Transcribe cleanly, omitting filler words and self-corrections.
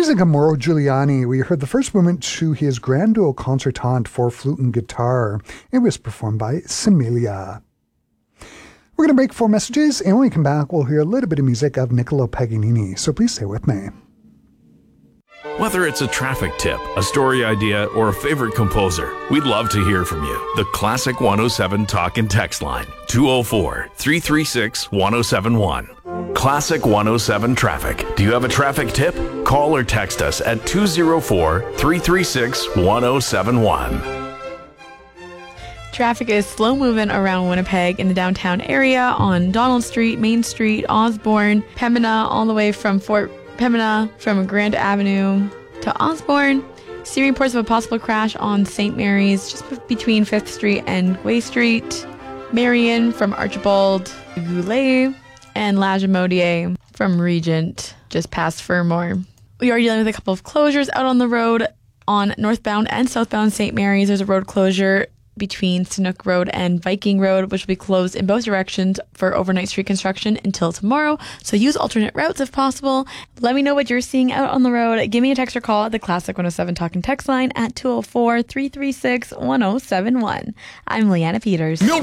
music of Mauro Giuliani, we heard the first movement to his Grand Duo Concertante for flute and guitar. It was performed by Similia. We're going to break for messages, and when we come back, we'll hear a little bit of music of Niccolo Paganini, so please stay with me. Whether it's a traffic tip, a story idea, or a favorite composer, we'd love to hear from you. The Classic 107 Talk and Text Line, 204-336-1071. Classic 107 Traffic. Do you have a traffic tip? Call or text us at 204-336-1071. Traffic is slow moving around Winnipeg in the downtown area on Donald Street, Main Street, Osborne, Pembina, all the way from Fort Pembina, from Grand Avenue to Osborne. See reports of a possible crash on St. Mary's, just between 5th Street and Way Street. Marion from Archibald Goulet, and Lagimodier from Regent, just past Fermor. We are dealing with a couple of closures out on the road on northbound and southbound St. Mary's. There's a road closure between Chinook Road and Viking Road, which will be closed in both directions for overnight street construction until tomorrow. So use alternate routes if possible. Let me know what you're seeing out on the road. Give me a text or call at the Classic 107 Talk and Text line at 204-336-1071. I'm Leanna Peters.